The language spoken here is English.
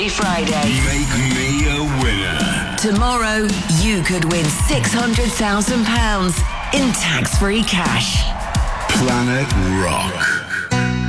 Friday. Make me a winner. Tomorrow, you could win £600,000 in tax-free cash. Planet Rock.